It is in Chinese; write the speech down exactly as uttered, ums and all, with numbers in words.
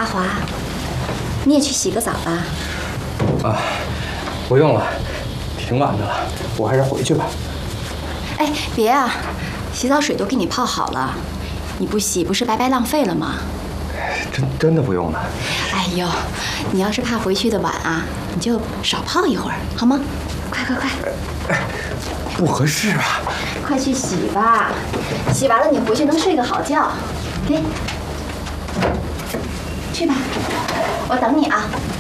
阿华，你也去洗个澡吧。 啊，不用了，挺晚的了，我还是回去吧。 哎，别啊，洗澡水都给你泡好了，你不洗不是白白浪费了吗？ 真真的不用了。 哎呦，你要是怕回去的晚啊，你就少泡一会儿，好吗？快快快！ 哎，不合适啊！ 快去洗吧，洗完了你回去能睡个好觉。给，去吧，我等你啊。